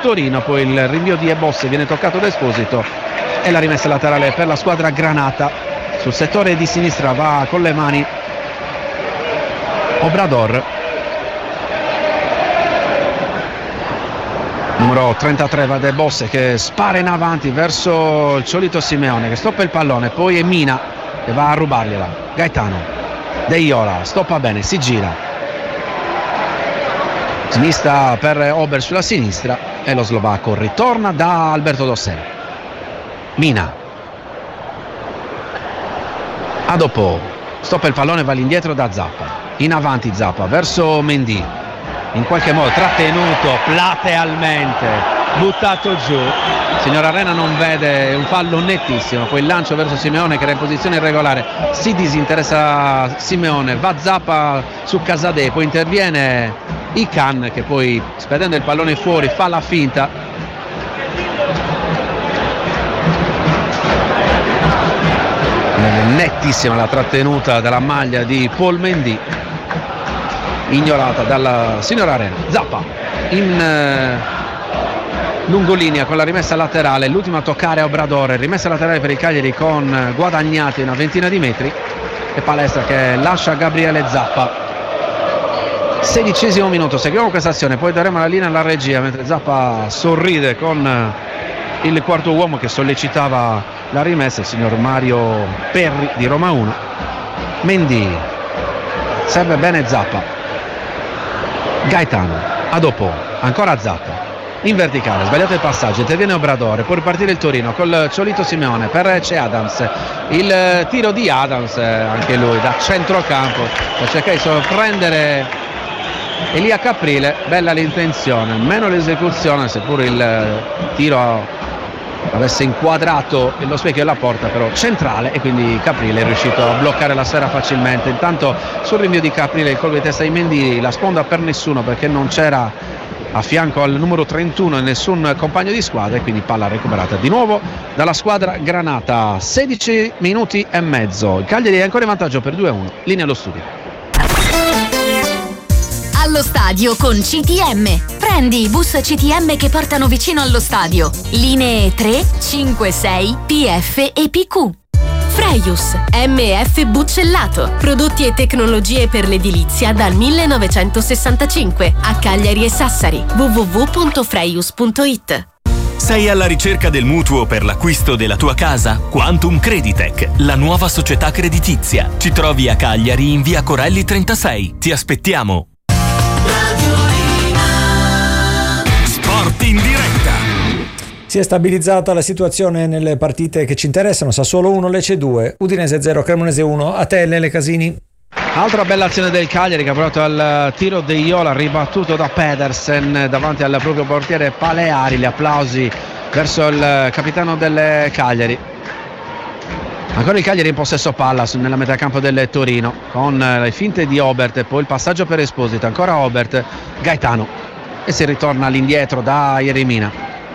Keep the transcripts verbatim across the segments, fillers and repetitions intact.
Torino, poi il rinvio di Ebosse viene toccato da Esposito e la rimessa laterale per la squadra granata. Sul settore di sinistra va con le mani Obrador, numero trentatré va De Bosse che spara in avanti verso il solito Simeone che stoppa il pallone, poi è Mina che va a rubargliela. Gaetano, De Iola stoppa bene, si gira, sinistra per Ober sulla sinistra e lo slovacco ritorna da Alberto Dossè. Mina, a dopo, stoppa il pallone, va all'indietro da Zappa, in avanti Zappa verso Mendy, in qualche modo trattenuto platealmente, buttato giù. Signor Arena non vede, un fallo nettissimo, poi il lancio verso Simeone che era in posizione irregolare, si disinteressa Simeone, va Zappa su Casadei, poi interviene Ican che poi spedendo il pallone fuori fa la finta. Nettissima la trattenuta della maglia di Paul Mendy, ignorata dalla signora Arena. Zappa in eh, lungolinea con la rimessa laterale, l'ultima a toccare a Obrador, rimessa laterale per il Cagliari con Guadagnati una ventina di metri e Palestra che lascia Gabriele Zappa. Sedicesimo minuto, seguiamo questa azione, poi daremo la linea alla regia mentre Zappa sorride con il quarto uomo che sollecitava la rimessa, il signor Mario Perri di Roma uno. Mendy, serve bene Zappa, Gaetano, a dopo, ancora Zappa, in verticale, sbagliato il passaggio, interviene Obrador, può ripartire il Torino col Ciolito Simeone per c'è Adams, il tiro di Adams, anche lui da centrocampo per cercare di sorprendere Elia Caprile. Bella l'intenzione, meno l'esecuzione, seppur il tiro avesse inquadrato lo specchio della porta, però centrale, e quindi Caprile è riuscito a bloccare la sfera facilmente. Intanto sul rinvio di Caprile il colpo di testa di Mendy, la sponda per nessuno perché non c'era a fianco al numero trentuno nessun compagno di squadra, e quindi palla recuperata di nuovo dalla squadra granata. Sedici minuti e mezzo, il Cagliari è ancora in vantaggio per due a uno. Linea allo studio. Allo stadio con C T M. Prendi i bus C T M che portano vicino allo stadio. Linee tre, cinque, sei, P F e P Q. Freius, M F Buccellato. Prodotti e tecnologie per l'edilizia dal millenovecentosessantacinque. A Cagliari e Sassari. w w w punto freius punto it. Sei alla ricerca del mutuo per l'acquisto della tua casa? Quantum Creditec, la nuova società creditizia. Ci trovi a Cagliari in via Corelli trentasei. Ti aspettiamo. Sport in diretta. Si è stabilizzata la situazione nelle partite che ci interessano. Sassuolo uno, Lecce due, Udinese zero, Cremonese uno. A te, Lele Casini. Altra bella azione del Cagliari che ha provato al tiro De Iola, ribattuto da Pedersen davanti al proprio portiere Paleari. Gli applausi verso il capitano del Cagliari. Ancora il Cagliari in possesso palla nella metà campo del Torino con le finte di Obert e poi il passaggio per Esposito. Ancora Obert, Gaetano e si ritorna all'indietro da Jeremina.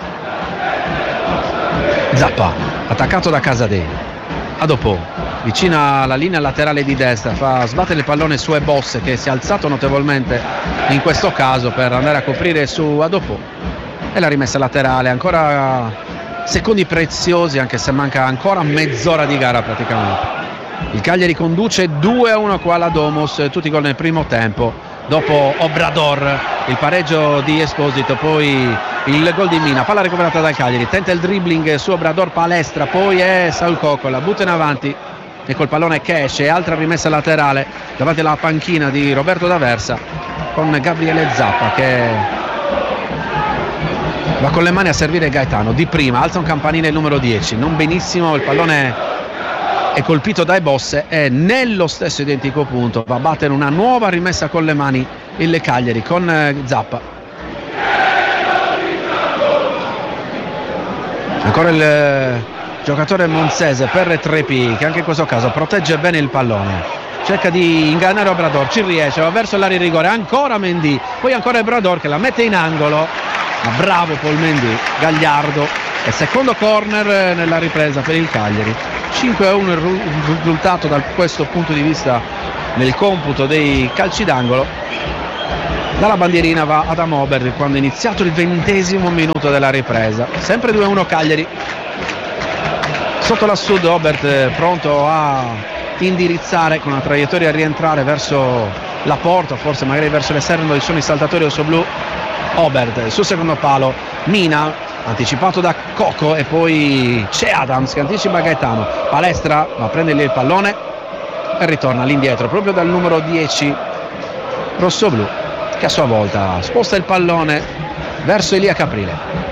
Zappa attaccato da Casadei, a dopo vicina alla linea laterale di destra, fa sbattere il pallone su Ebosse che si è alzato notevolmente in questo caso per andare a coprire su Adopo, e la rimessa laterale. Ancora secondi preziosi anche se manca ancora mezz'ora di gara praticamente. Il Cagliari conduce due a uno qua alla Domus, tutti gol nel primo tempo. Dopo Obrador il pareggio di Esposito, poi il gol di Mina, palla recuperata dal Cagliari, tenta il dribbling su Obrador, Palestra, poi è Saul Coccola, butta in avanti e col pallone che esce, altra rimessa laterale davanti alla panchina di Roberto D'Aversa con Gabriele Zappa che va con le mani a servire Gaetano. Di prima alza un campanile il numero dieci, non benissimo, il pallone è colpito dai Bosse e nello stesso identico punto va a battere una nuova rimessa con le mani il Cagliari con Zappa. Ancora il giocatore monzese per Trepi che anche in questo caso protegge bene il pallone, cerca di ingannare Obrador, ci riesce, va verso l'area di rigore, ancora Mendy, poi ancora Obrador che la mette in angolo, ma bravo Paul Mendy, gagliardo, e secondo corner nella ripresa per il Cagliari. Cinque a uno il risultato da questo punto di vista nel computo dei calci d'angolo. Dalla bandierina va Adam Obert quando è iniziato il ventesimo minuto della ripresa. Sempre due a uno Cagliari. Sotto la Sud Obert pronto a indirizzare con una traiettoria a rientrare verso la porta, forse magari verso l'esterno dove sono i saltatori rossoblu. Obert sul secondo palo, Mina anticipato da Coco e poi c'è Adams che anticipa Gaetano. Palestra va a prendergli il pallone e ritorna all'indietro proprio dal numero dieci rossoblu, che a sua volta sposta il pallone verso Elia Caprile,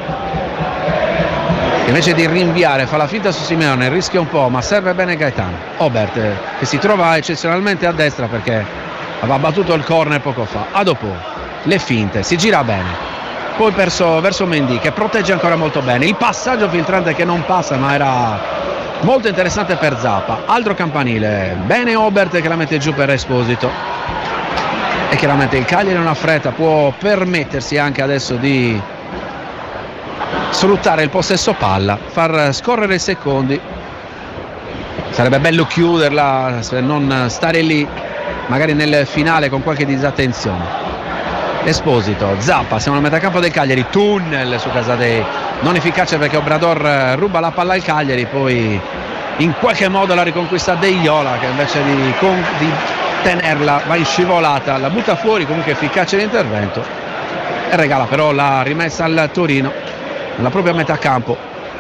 invece di rinviare fa la finta su Simeone, rischia un po' ma serve bene Gaetano. Obert che si trova eccezionalmente a destra perché aveva battuto il corner poco fa. A dopo le finte, si gira bene, poi perso verso Mendy che protegge ancora molto bene, il passaggio filtrante che non passa ma era molto interessante per Zappa. Altro campanile, bene Obert che la mette giù per Esposito. E chiaramente il Cagliari non ha fretta, può permettersi anche adesso di sfruttare il possesso palla, far scorrere i secondi. Sarebbe bello chiuderla, se non stare lì magari nel finale con qualche disattenzione. Esposito, Zappa, siamo nel metacampo del Cagliari, tunnel su Casadei, non efficace perché Obrador ruba la palla al Cagliari, poi in qualche modo la riconquista Deiola che invece di, di tenerla va in scivolata, la butta fuori, comunque efficace l'intervento e regala però la rimessa al Torino nella propria metà campo.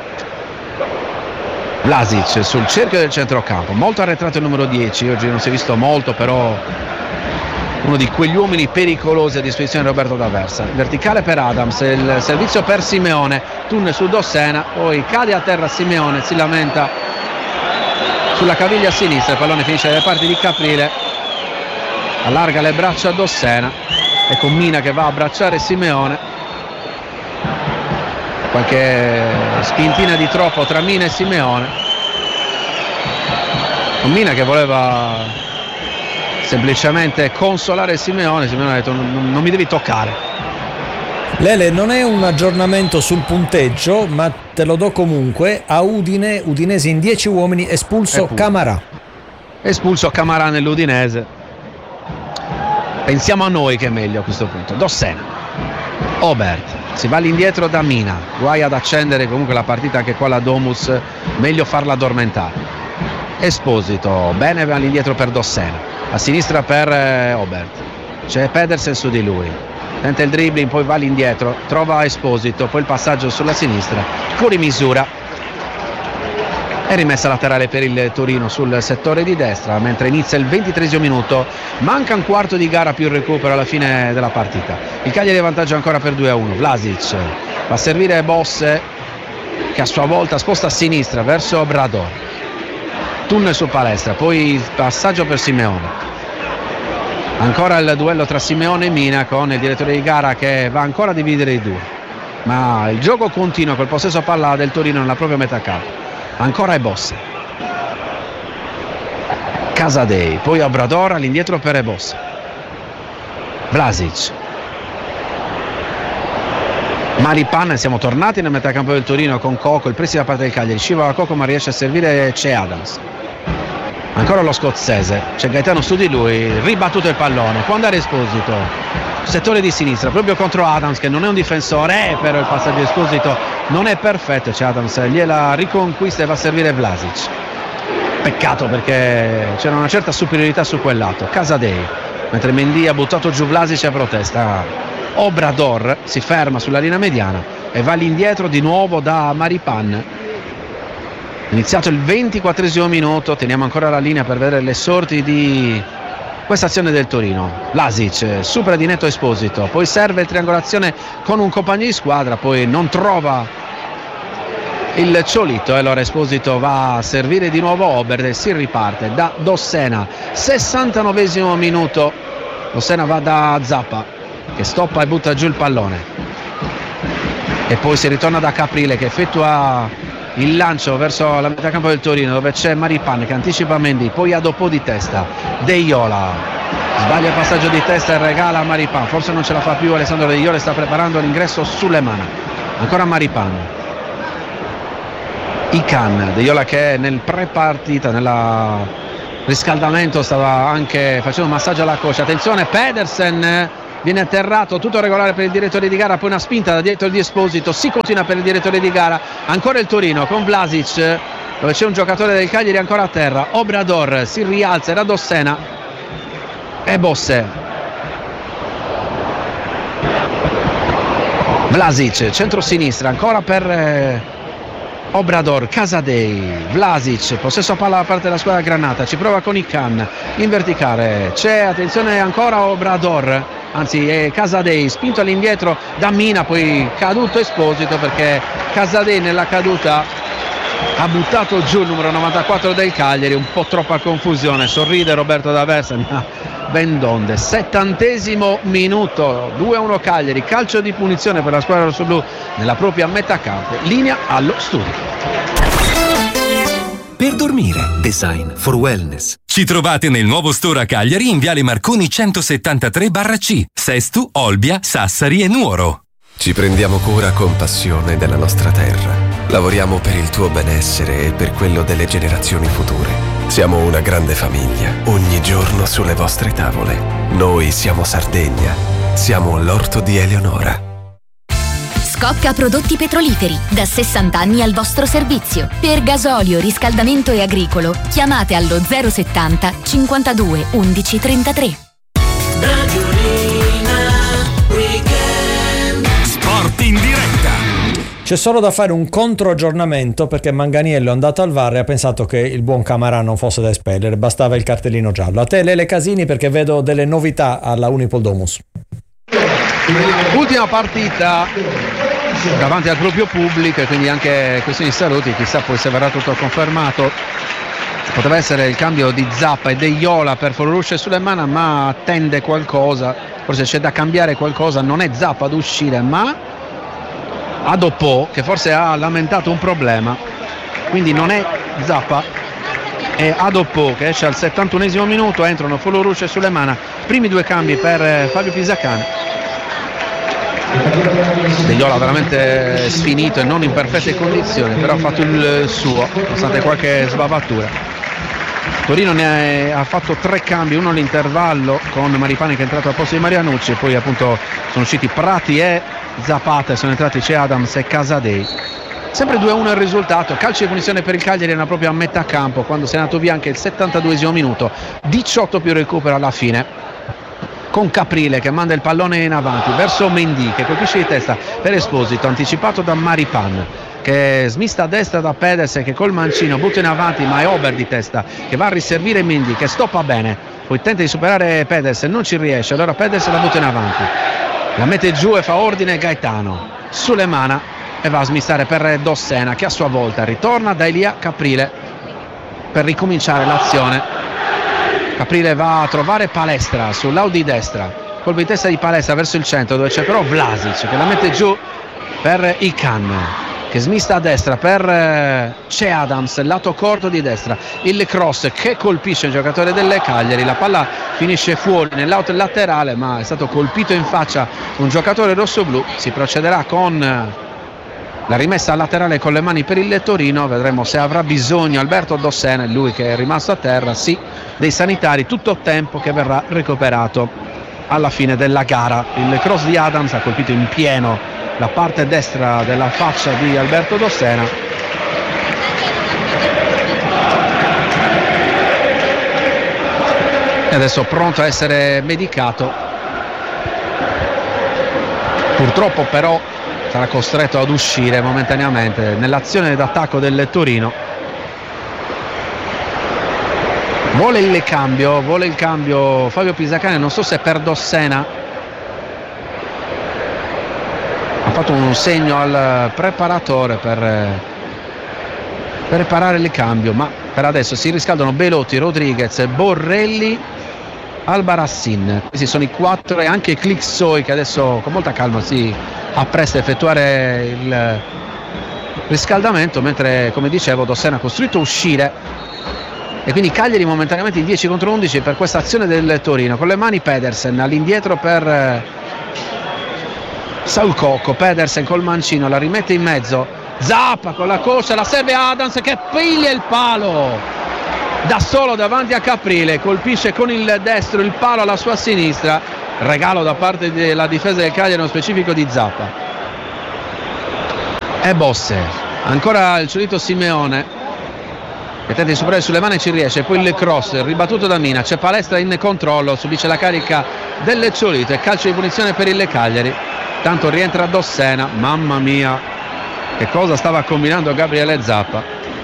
Vlasic sul cerchio del centrocampo, molto arretrato il numero dieci, oggi non si è visto molto, però uno di quegli uomini pericolosi a disposizione di Roberto D'Aversa. Verticale per Adams, il servizio per Simeone, tunnel su Dossena, poi cade a terra Simeone, si lamenta sulla caviglia sinistra, il pallone finisce dalle parti di Caprile, allarga le braccia a Dossena e con Mina che va a abbracciare Simeone, qualche spintina di troppo tra Mina e Simeone, con Mina che voleva semplicemente consolare Simeone. Simeone ha detto non, non mi devi toccare. Lele, non è un aggiornamento sul punteggio ma te lo do comunque. A Udine, Udinese in dieci uomini, espulso Camarà. Espulso Camarà nell'Udinese. Pensiamo a noi che è meglio a questo punto. Dossena, Obert, si va all'indietro da Mina, guai ad accendere comunque la partita anche qua la Domus, meglio farla addormentare. Esposito, bene all'indietro per Dossena, a sinistra per eh, Obert, c'è Pedersen su di lui, tenta il dribbling, poi va all'indietro, trova Esposito, poi il passaggio sulla sinistra, fuori misura e rimessa laterale per il Torino sul settore di destra, mentre inizia il ventitreesimo minuto, manca un quarto di gara più il recupero alla fine della partita. Il Cagliari vantaggio ancora per due a uno. Vlasic va a servire Bosse che a sua volta sposta a sinistra verso Obrador, tunnel su Palestra, poi il passaggio per Simeone, ancora il duello tra Simeone e Mina con il direttore di gara che va ancora a dividere i due, ma il gioco continua col possesso palla del Torino nella propria metà campo. Ancora è Bosse, Casadei, poi Obrador all'indietro per Bosse, Vlasic, Maripan. Siamo tornati nel metacampo del Torino con Coco, il prestito da parte del Cagliari, scivola Coco ma riesce a servire, c'è Adams, ancora lo scozzese, c'è Gaetano su di lui, ribattuto il pallone, può andare Esposito, settore di sinistra proprio contro Adams che non è un difensore, eh, però il passaggio di Esposito non è perfetto, c'è Adams, gliela riconquista e va a servire Vlasic. Peccato perché c'era una certa superiorità su quel lato. Casadei, mentre Mendy ha buttato giù Vlasic a protesta. Obrador si ferma sulla linea mediana e va all'indietro di nuovo da Maripan. Iniziato il ventiquattresimo minuto, teniamo ancora la linea per vedere le sorti di questa azione del Torino. Vlasic supera di netto Esposito, poi serve triangolazione con un compagno di squadra, poi non trova il Ciolito e allora Esposito va a servire di nuovo Obert e si riparte da Dossena. sessantanovesimo minuto, Dossena va da Zappa che stoppa e butta giù il pallone e poi si ritorna da Caprile che effettua il lancio verso la metà campo del Torino dove c'è Maripan che anticipa Mendy, poi a dopo di testa Deiola sbaglia il passaggio di testa e regala a Maripan, forse non ce la fa più Alessandro Deiola, sta preparando l'ingresso sulle mani, ancora Maripan, Ican, Deiola che nel pre-partita, nel riscaldamento stava anche facendo un massaggio alla coscia, attenzione Pedersen viene atterrato, tutto regolare per il direttore di gara, poi una spinta da dietro di Esposito, si continua per il direttore di gara, ancora il Torino con Vlasic, dove c'è un giocatore del Cagliari ancora a terra, Obrador si rialza, era Dossena e Bosse. Vlasic, centro-sinistra, ancora per eh, Obrador, Casadei, Vlasic, possesso palla da parte della squadra granata, ci prova con Ican, in verticale, c'è, attenzione ancora Obrador, anzi è Casadei, spinto all'indietro da Mina, poi caduto Esposito perché Casadei nella caduta ha buttato giù il numero novantaquattro del Cagliari, un po' troppa confusione, sorride Roberto D'Aversa, ma ben donde. Settantesimo minuto, due a uno Cagliari, calcio di punizione per la squadra rossoblù nella propria metà campo, linea allo studio. Per dormire, design for wellness. Ci trovate nel nuovo store a Cagliari in Viale Marconi centosettantatré C, Sestu, Olbia, Sassari e Nuoro. Ci prendiamo cura con passione della nostra terra. Lavoriamo per il tuo benessere e per quello delle generazioni future. Siamo una grande famiglia, ogni giorno sulle vostre tavole. Noi siamo Sardegna, siamo l'orto di Eleonora. Scocca Prodotti Petroliferi, da sessanta anni al vostro servizio. Per gasolio, riscaldamento e agricolo, chiamate allo zero settanta cinquantadue undici trentatré. Sport in diretta. C'è solo da fare un controaggiornamento perché Manganiello è andato al V A R e ha pensato che il buon Camarà non fosse da espellere, bastava il cartellino giallo. A te Lele Casini, perché vedo delle novità alla Unipol Domus. Ultima partita davanti al proprio pubblico e quindi anche questioni di saluti, chissà poi se verrà tutto confermato. Poteva essere il cambio di Zappa e Deiola per Forlùs Sulemana, ma attende qualcosa, forse c'è da cambiare qualcosa, non è Zappa ad uscire ma Adopò, che forse ha lamentato un problema, quindi non è Zappa, è Adopò che esce al settantunesimo minuto, entrano Forlùs e Sulemana, primi due cambi per Fabio Pisacane. Deiola veramente sfinito e non in perfette condizioni, però ha fatto il suo nonostante qualche sbavatura. Torino ne ha fatto tre cambi, uno all'intervallo con Maripani che è entrato al posto di Marianucci e poi appunto sono usciti Prati e Zapata, sono entrati c'è Adams e Casadei. Sempre due a uno il risultato, calcio di punizione per il Cagliari nella propria metà campo quando si è andato via anche il settantaduesimo minuto, diciotto più recupero alla fine con Caprile che manda il pallone in avanti verso Mendy che colpisce di testa per Esposito, anticipato da Maripan che smista a destra da Pedersen che col mancino butta in avanti, ma è Ober di testa che va a riservire Mendy che stoppa bene, poi tenta di superare Pedersen, non ci riesce, allora Pedersen la butta in avanti, la mette giù e fa ordine Gaetano, Sulemana e va a smistare per Dossena che a sua volta ritorna da Elia Caprile per ricominciare l'azione. Caprile va a trovare Palestra sull'Audi destra, colpo di testa di Palestra verso il centro dove c'è però Vlasic che la mette giù per Ican che smista a destra per c'è Adams, lato corto di destra, il cross che colpisce il giocatore delle Cagliari, la palla finisce fuori nell'out laterale ma è stato colpito in faccia un giocatore rossoblù. Si procederà con la rimessa laterale con le mani per il Torino, vedremo se avrà bisogno Alberto Dossena, lui che è rimasto a terra, sì, dei sanitari, tutto tempo che verrà recuperato alla fine della gara. Il cross di Adams ha colpito in pieno la parte destra della faccia di Alberto Dossena. E adesso pronto a essere medicato. Purtroppo però sarà costretto ad uscire momentaneamente nell'azione d'attacco del Torino. Vuole il cambio, vuole il cambio Fabio Pisacane, non so se per Dossena. Ha fatto un segno al preparatore per preparare il cambio, ma per adesso si riscaldano Belotti, Rodriguez, Borrelli, Albarracin. Questi sono i quattro e anche Clixoi che adesso con molta calma si appresta a effettuare il riscaldamento, mentre come dicevo Dossena ha costruito uscire e quindi Cagliari momentaneamente in dieci contro undici per questa azione del Torino. Con le mani Pedersen all'indietro per Saul Cocco, Pedersen col mancino la rimette in mezzo, Zappa con la coscia, la serve Adams che piglia il palo da solo davanti a Caprile, colpisce con il destro il palo alla sua sinistra regalo da parte della difesa del Cagliari, nello specifico di Zappa. E Bosse, ancora il solito Simeone che tenta di superare sulle mani, ci riesce, poi il cross ribattuto da Mina, c'è Palestra in controllo, subisce la carica del Ciolito e calcio di punizione per il Cagliari. Tanto rientra Dossena, mamma mia che cosa stava combinando Gabriele Zappa.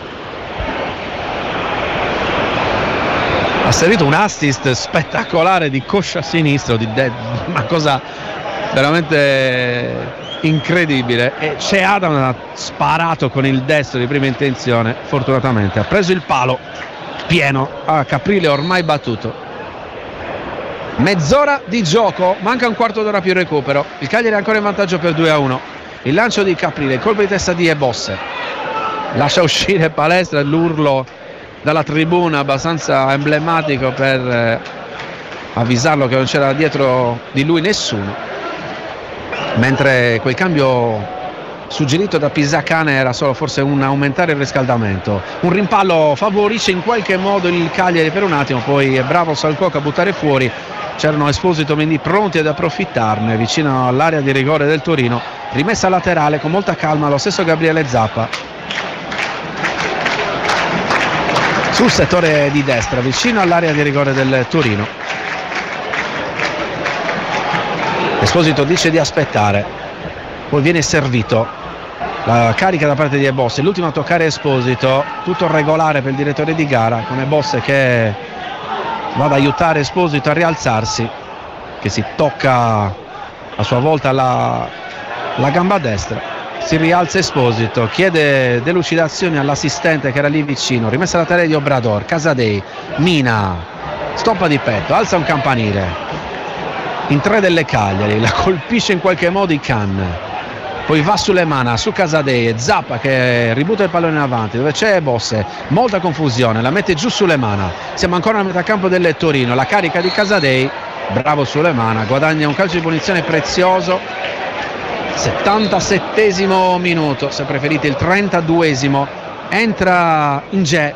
Ha servito un assist spettacolare di coscia sinistro, di de- una cosa veramente incredibile, e c'è Adam, ha sparato con il destro di prima intenzione, fortunatamente ha preso il palo pieno a Caprile ormai battuto. Mezz'ora di gioco, manca un quarto d'ora più il recupero, il Cagliari è ancora in vantaggio per due a uno. Il lancio di Caprile, il colpo di testa di Ebosse, lascia uscire Palestra, l'urlo dalla tribuna abbastanza emblematico per eh, avvisarlo che non c'era dietro di lui nessuno, mentre quel cambio suggerito da Pisacane era solo forse un aumentare il riscaldamento. Un rimpallo favorisce in qualche modo il Cagliari per un attimo, poi è bravo Salcoca a buttare fuori, c'erano Esposito e Mendy pronti ad approfittarne vicino all'area di rigore del Torino. Rimessa laterale con molta calma lo stesso Gabriele Zappa sul settore di destra vicino all'area di rigore del Torino. Esposito dice di aspettare, poi viene servito, la carica da parte di Ebosse, l'ultimo a toccare Esposito, tutto regolare per il direttore di gara, con Ebosse che va ad aiutare Esposito a rialzarsi, che si tocca a sua volta la, la gamba destra, si rialza Esposito, chiede delucidazioni all'assistente che era lì vicino, rimessa laterale di Obrador, Casadei, Mina, stoppa di petto, alza un campanile in tre delle Cagliari, la colpisce in qualche modo i Can, poi va sulle mani su Casadei e Zappa che ributta il pallone in avanti dove c'è Bosse, molta confusione, la mette giù sulle mani, siamo ancora a metà campo del Torino, la carica di Casadei, bravo sulle mani, guadagna un calcio di punizione prezioso. settantasettesimo minuto, se preferite il trentaduesimo, entra Inge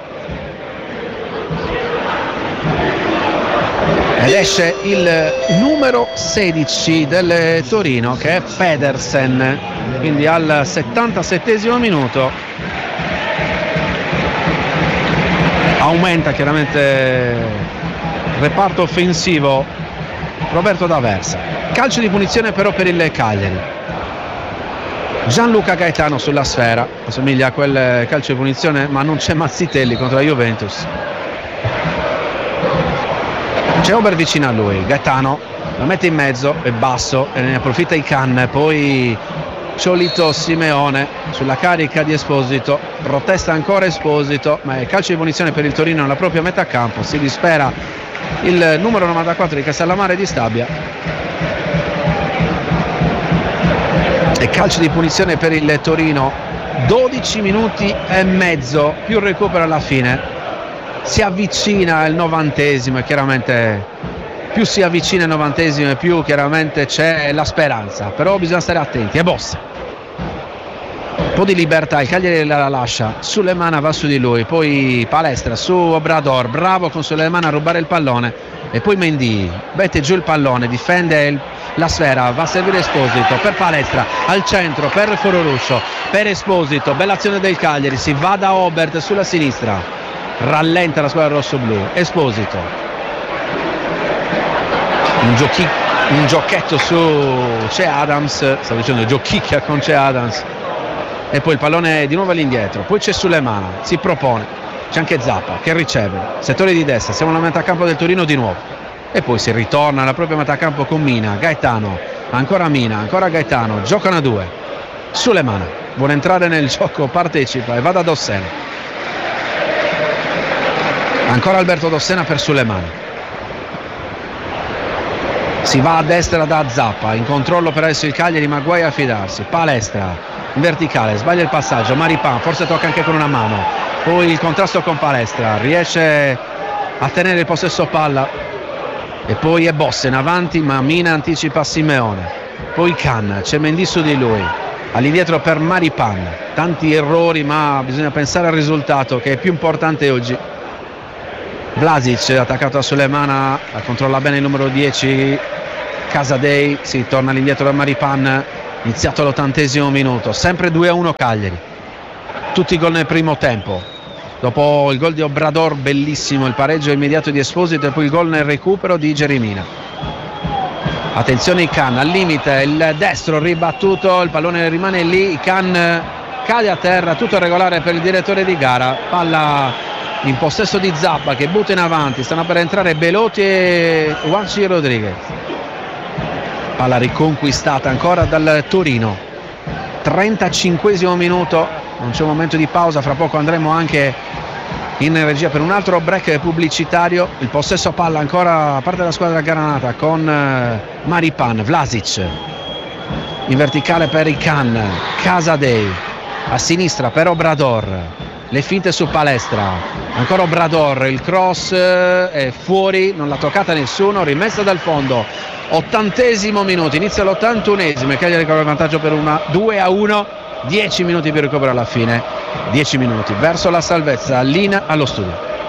ed esce il numero sedici del Torino che è Pedersen, quindi al settantasettesimo minuto aumenta chiaramente il reparto offensivo Roberto D'Aversa. Calcio di punizione però per il Cagliari, Gianluca Gaetano sulla sfera, assomiglia a quel calcio di punizione ma non c'è Mazzitelli contro la Juventus. C'è Ober vicino a lui, Gaetano la mette in mezzo, è basso e ne approfitta i Can, poi Ciolito Simeone sulla carica di Esposito, protesta ancora Esposito, ma è calcio di punizione per il Torino nella propria metà campo, si dispera il numero novantaquattro di Castellammare di Stabia e calcio di punizione per il Torino. Dodici minuti e mezzo più recupero alla fine, si avvicina il novantesimo e chiaramente più si avvicina il novantesimo e più chiaramente c'è la speranza, però bisogna stare attenti. E Bosse, un po' di libertà, il Cagliari la lascia, Sulemana va su di lui, poi Palestra su Obrador, bravo con Sulemana a rubare il pallone e poi Mendy mette giù il pallone, difende il, la sfera, va a servire Esposito per Palestra, al centro per Fororuscio, per Esposito, bella azione del Cagliari, si va da Obert sulla sinistra, rallenta la squadra rossoblu, Esposito, un, giochi, un giochetto su c'è Adams, stavo dicendo giochicchia con c'è Adams e poi il pallone di nuovo all'indietro, poi c'è Sulemana, si propone, c'è anche Zappa che riceve, settore di destra, siamo alla metà campo del Torino di nuovo e poi si ritorna alla propria metà campo con Mina, Gaetano, ancora Mina, ancora Gaetano, giocano a due, Sulemana vuole entrare nel gioco, partecipa e va da Dossena, ancora Alberto Dossena per Sulemana, si va a destra da Zappa, in controllo per adesso il Cagliari ma guai a fidarsi, Palestra in verticale, sbaglia il passaggio, Maripan forse tocca anche con una mano, poi il contrasto con Palestra, riesce a tenere il possesso palla e poi è Bosse in avanti ma Mina anticipa Simeone, poi Can, c'è Mendy su di lui, all'indietro per Maripan, tanti errori ma bisogna pensare al risultato che è più importante oggi. Vlasic attaccato a Sulemana, controlla bene il numero dieci Casadei, si torna all'indietro da Maripan, iniziato l'ottantesimo minuto, sempre due a uno Cagliari, tutti gol nel primo tempo. Dopo il gol di Obrador, bellissimo il pareggio immediato di Esposito e poi il gol nel recupero di Jeremina. Attenzione Ican al limite, il destro ribattuto, il pallone rimane lì, Ican cade a terra, tutto regolare per il direttore di gara, palla in possesso di Zappa che butta in avanti, stanno per entrare Belotti e Juanchi Rodriguez. Palla riconquistata ancora dal Torino, trentacinquesimo minuto, non c'è un momento di pausa, fra poco andremo anche in regia per un altro break pubblicitario. Il possesso palla ancora a parte della squadra granata con Maripan, Vlasic in verticale per Ican, Casadei a sinistra per Obrador, le finte su Palestra, ancora Obrador, il cross è fuori, non l'ha toccata nessuno, rimessa dal fondo. Ottantesimo minuto, inizia l'ottantunesimo e Cagliari con il vantaggio per una due a uno, dieci minuti più recupero alla fine, dieci minuti verso la salvezza. Lina allo studio.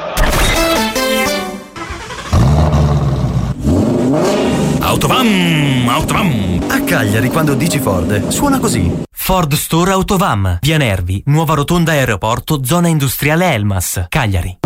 Autovam, Autovam. A Cagliari quando dici Ford suona così. Ford Store Autovam, via Nervi, nuova rotonda aeroporto, zona industriale Elmas, Cagliari.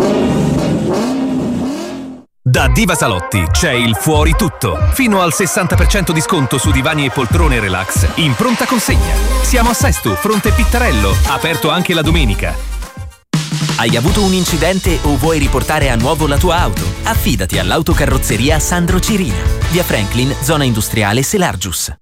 Da Diva Salotti c'è il fuori tutto. Fino al sessanta per cento di sconto su divani e poltrone relax in pronta consegna. Siamo a Sesto, fronte Pittarello, aperto anche la domenica. Hai avuto un incidente o vuoi riportare a nuovo la tua auto? Affidati all'autocarrozzeria Sandro Cirina, via Franklin, zona industriale Selargius.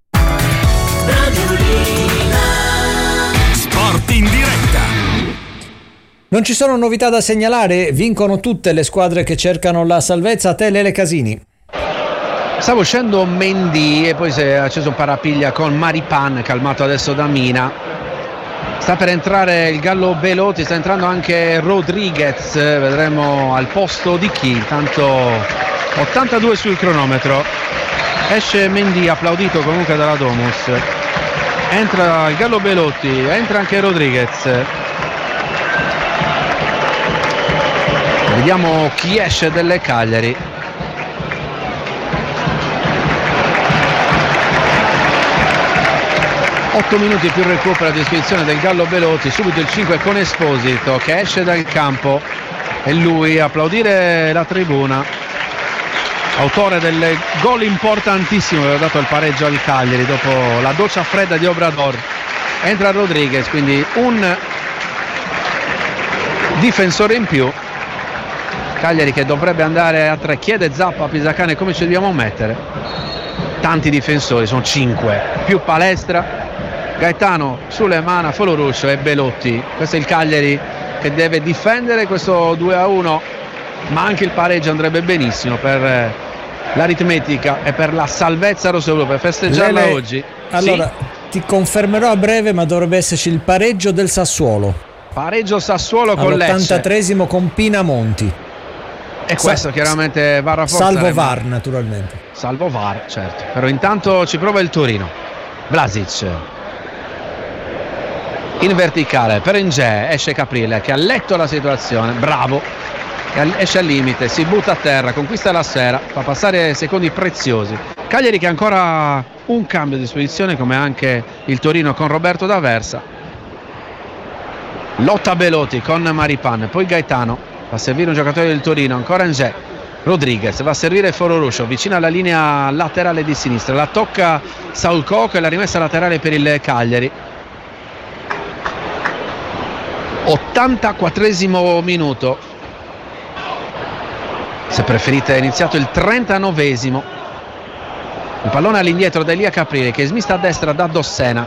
Sport in diretta. Non ci sono novità da segnalare, vincono tutte le squadre che cercano la salvezza. A te Lele Casini. Stava uscendo Mendy e poi si è acceso un parapiglia con Maripan, calmato adesso da Mina. Sta per entrare il Gallo Belotti, sta entrando anche Rodriguez, vedremo al posto di chi. Intanto ottantadue sul cronometro, esce Mendy applaudito comunque dalla Domus, entra il Gallo Belotti, entra anche Rodriguez. Vediamo chi esce delle Cagliari. otto minuti più recupero a disposizione del Gallo Belotti, subito il cinque con Esposito che esce dal campo e lui a applaudire la tribuna, autore del gol importantissimo che ha dato il pareggio al Cagliari dopo la doccia fredda di Obrador. Entra Rodriguez, quindi un difensore in più. Cagliari che dovrebbe andare a tre, chiede Zappa a Pisacane come ci dobbiamo mettere. Tanti difensori, sono cinque, più Palestra, Gaetano, Sulemana, Foloruscio e Belotti. Questo è il Cagliari che deve difendere questo due a uno, ma anche il pareggio andrebbe benissimo per l'aritmetica e per la salvezza rossoblu, per festeggiarla Lele, oggi. Allora sì, ti confermerò a breve, ma dovrebbe esserci il pareggio del Sassuolo. Pareggio Sassuolo con Lecce all'ottantatreesimo con Pinamonti. E questo Sa- chiaramente va a rafforzare. Salvo V A R naturalmente. Salvo V A R, certo. Però intanto ci prova il Torino. Vlasic. In verticale per Ngè, esce Caprile che ha letto la situazione, bravo, esce al limite, si butta a terra, conquista la sfera, fa passare secondi preziosi. Cagliari che ha ancora un cambio di disposizione, come anche il Torino con Roberto D'Aversa. Lotta Belotti con Maripan, poi Gaetano, va a servire un giocatore del Torino, ancora Ngè, Rodriguez, va a servire Foloruscio, vicino alla linea laterale di sinistra, la tocca Saul Coco e la rimessa laterale per il Cagliari. ottantaquattresimo minuto, se preferite è iniziato il trentanovesimo. Il pallone all'indietro da Elia Caprile che smista a destra da Dossena.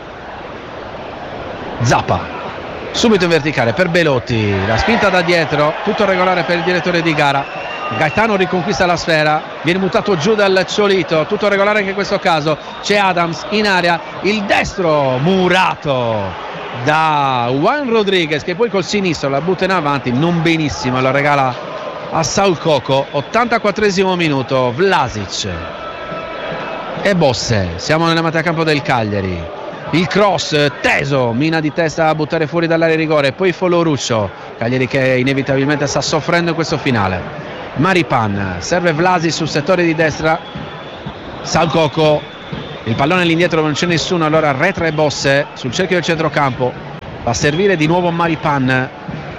Zappa subito in verticale per Belotti, la spinta da dietro, tutto regolare per il direttore di gara. Gaetano riconquista la sfera, viene buttato giù dal Ciolito, tutto regolare anche in questo caso. C'è Adams in area, il destro murato da Juan Rodriguez che poi col sinistro la butta in avanti, non benissimo, la regala a Saul Coco. ottantaquattresimo minuto, Vlasic e Bosse, siamo nella metà campo del Cagliari, il cross teso, Mina di testa a buttare fuori dall'area rigore, poi Foloruscio. Cagliari che inevitabilmente sta soffrendo in questo finale. Maripan serve Vlasic sul settore di destra, Salcoco, il pallone all'indietro, non c'è nessuno, allora Retra e Bosse sul cerchio del centrocampo, va a servire di nuovo Maripan,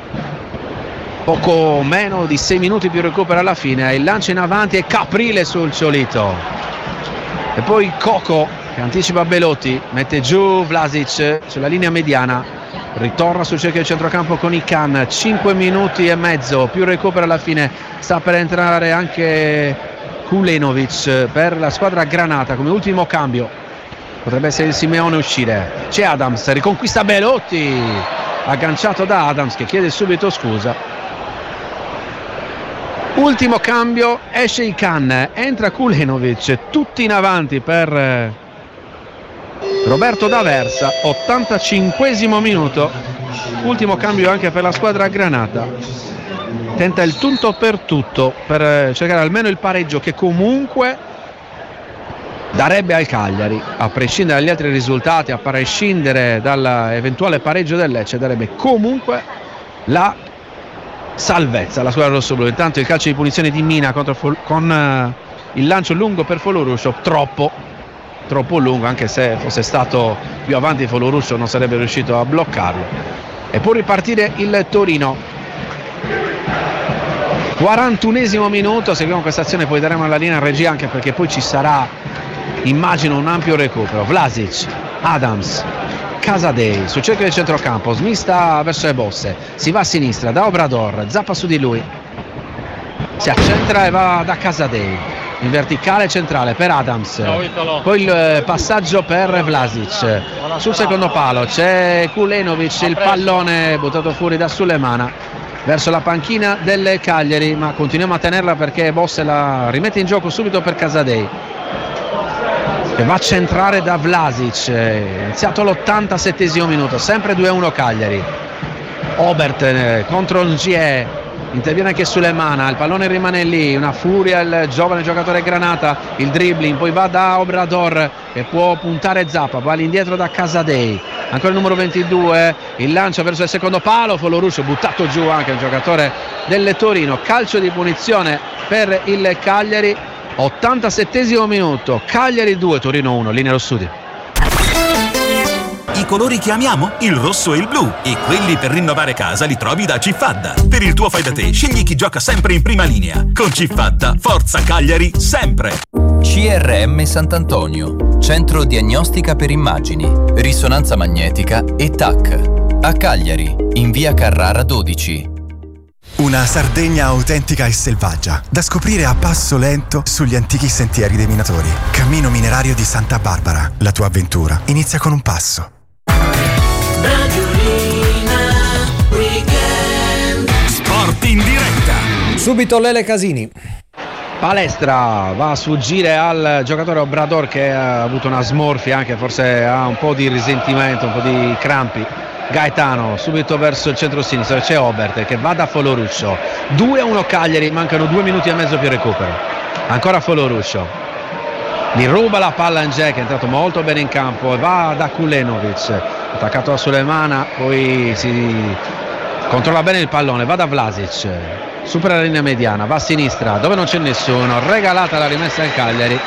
poco meno di sei minuti più recupero alla fine, il lancio in avanti e Caprile sul Ciolito, e poi Coco che anticipa Belotti, mette giù Vlasic sulla linea mediana, ritorna sul cerchio del centrocampo con Ican, cinque minuti e mezzo più recupero alla fine, sta per entrare anche Kulenovic per la squadra granata come ultimo cambio, potrebbe essere il Simeone uscire, c'è Adams, riconquista Belotti, agganciato da Adams che chiede subito scusa. Ultimo cambio, esce Ican, entra Kulenovic, tutti in avanti per Roberto D'Aversa, ottantacinquesimo minuto, ultimo cambio anche per la squadra granata, tenta il tutto per tutto per cercare almeno il pareggio che comunque darebbe al Cagliari, a prescindere dagli altri risultati, a prescindere dall'eventuale pareggio del Lecce, darebbe comunque la salvezza alla squadra rossoblu. Intanto il calcio di punizione di Mina contro Fol- con uh, il lancio lungo per Foloruscio, troppo troppo lungo, anche se fosse stato più avanti Foloruscio non sarebbe riuscito a bloccarlo. E può ripartire il Torino, quarantunesimo minuto, seguiamo questa azione, poi daremo la linea a regia anche perché poi ci sarà, immagino, un ampio recupero. Vlasic, Adams, Casadei sul cerchio del centrocampo, smista verso le Bosse, si va a sinistra da Obrador, zappa su di lui, si accentra e va da Casadei in verticale centrale per Adams, poi il passaggio per Vlasic, sul secondo palo c'è Kulenovic, il pallone buttato fuori da Sulemana verso la panchina del Cagliari, ma continuiamo a tenerla perché Bosse la rimette in gioco subito per Casadei che va a centrare da Vlasic, iniziato l'ottantasettesimo minuto, sempre due a uno Cagliari. Obert contro Ngie, interviene anche Sulemana, il pallone rimane lì, una furia il giovane giocatore granata, il dribbling, poi va da Obrador che può puntare Zappa, va all'indietro da Casadei, ancora il numero ventidue, il lancio verso il secondo palo, Foloruscio buttato giù anche il giocatore del Torino, calcio di punizione per il Cagliari. ottantasettesimo minuto, Cagliari due, Torino uno, linea allo studio. I colori che amiamo? Il rosso e il blu. E quelli per rinnovare casa li trovi da Cifadda. Per il tuo fai da te, scegli chi gioca sempre in prima linea. Con Cifadda, forza Cagliari, sempre. C R M Sant'Antonio, centro diagnostica per immagini, risonanza magnetica e T A C. A Cagliari, in via Carrara dodici. Una Sardegna autentica e selvaggia, da scoprire a passo lento sugli antichi sentieri dei minatori. Cammino minerario di Santa Barbara. La tua avventura inizia con un passo. Sport in diretta. Subito Lele Casini. Palestra va a sfuggire al giocatore Obrador che ha avuto una smorfia, anche forse ha un po' di risentimento, un po' di crampi. Gaetano subito verso il centro-sinistra, c'è Obert che va da Foloruscio, due a uno Cagliari, mancano due minuti e mezzo più recupero, ancora Foloruscio, gli ruba la palla Nge che è entrato molto bene in campo e va da Kulenovic, attaccato da Sulemana, poi si controlla bene il pallone, va da Vlasic, supera la linea mediana, va a sinistra dove non c'è nessuno, regalata la rimessa al Cagliari.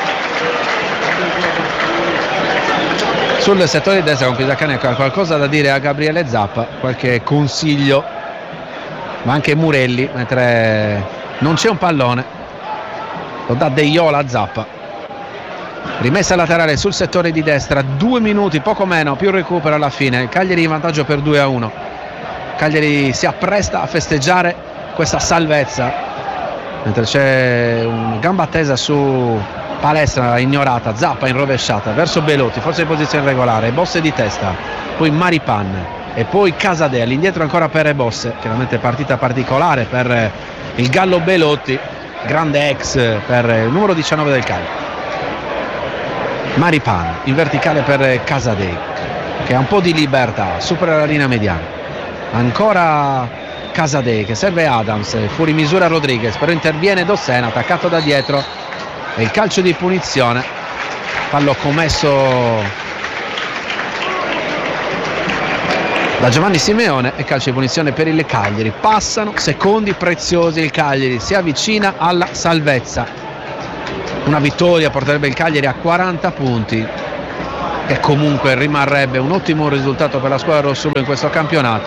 Sul settore di destra con Pisacane ha qualcosa da dire a Gabriele Zappa, qualche consiglio, ma anche Murelli, mentre non c'è un pallone, lo dà Deiola a Zappa. Rimessa laterale sul settore di destra, due minuti, poco meno, più recupero alla fine, Cagliari in vantaggio per due a uno. Cagliari si appresta a festeggiare questa salvezza, mentre c'è un gamba tesa su Palestra ignorata, Zappa in rovesciata verso Belotti, forse in posizione regolare, Bosse di testa, poi Maripan e poi Casadei, all'indietro ancora per Bosse, chiaramente partita particolare per il Gallo Belotti, grande ex per il numero diciannove del Cagliari. Maripan in verticale per Casadei che ha un po' di libertà, supera la linea mediana, ancora Casadei che serve Adams, fuori misura Rodriguez, però interviene Dossena, attaccato da dietro. E il calcio di punizione, fallo commesso da Giovanni Simeone e calcio di punizione per il Cagliari. Passano secondi preziosi, il Cagliari si avvicina alla salvezza. Una vittoria porterebbe il Cagliari a quaranta punti, che comunque rimarrebbe un ottimo risultato per la squadra rossoblu in questo campionato.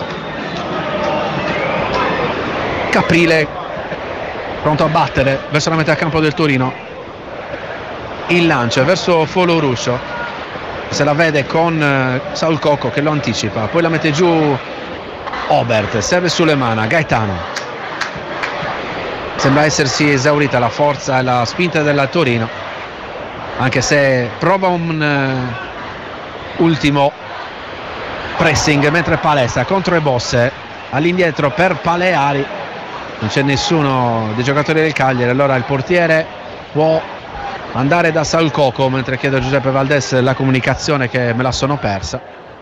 Caprile pronto a battere verso la metà campo del Torino, il lancio verso Foloruscio, se la vede con Saul Cocco che lo anticipa, poi la mette giù Obert, serve Sulemana, Gaetano. Sembra essersi esaurita la forza e la spinta del Torino, anche se prova un uh, ultimo pressing mentre Palestra contro Ebosse, all'indietro per Paleari, non c'è nessuno dei giocatori del Cagliari, allora il portiere può andare da Saul Cocco, mentre chiedo a Giuseppe Valdes la comunicazione che me la sono persa.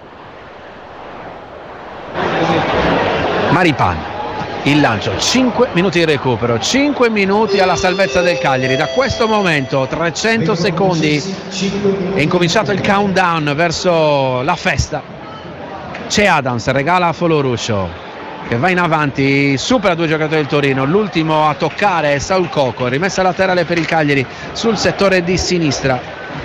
Maripan, il lancio, cinque minuti di recupero, cinque minuti alla salvezza del Cagliari. Da questo momento trecento secondi, è incominciato il countdown verso la festa. C'è Adams, regala a Foloruscio che va in avanti, supera due giocatori del Torino, l'ultimo a toccare è Saul Cocco, rimessa laterale per il Cagliari sul settore di sinistra.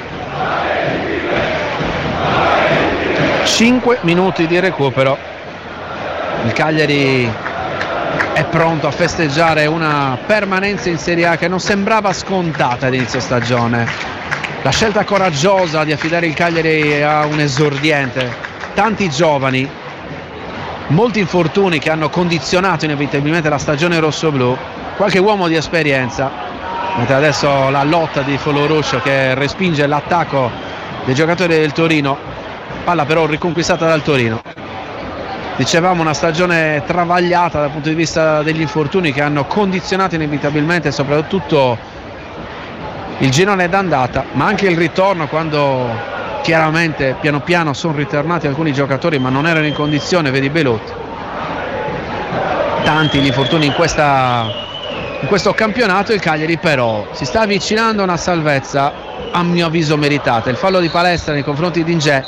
cinque minuti di recupero, il Cagliari è pronto a festeggiare una permanenza in Serie A che non sembrava scontata ad inizio stagione. La scelta coraggiosa di affidare il Cagliari a un esordiente, tanti giovani, molti infortuni che hanno condizionato inevitabilmente la stagione rossoblu, qualche uomo di esperienza, mentre adesso la lotta di Foloruscio che respinge l'attacco dei giocatori del Torino, palla però riconquistata dal Torino. Dicevamo una stagione travagliata dal punto di vista degli infortuni che hanno condizionato inevitabilmente soprattutto il girone d'andata, ma anche il ritorno, quando chiaramente piano piano sono ritornati alcuni giocatori ma non erano in condizione, vedi Belotti. Tanti gli infortuni in, questa, in questo campionato. Il Cagliari però si sta avvicinando a una salvezza a mio avviso meritata. Il fallo di Palestra nei confronti di Ingè,